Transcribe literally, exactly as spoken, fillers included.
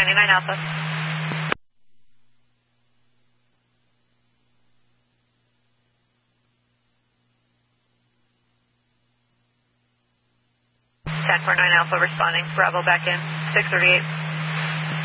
ninety-nine Alpha. ten four nine Alpha responding. Bravo back in. six thirty-eight.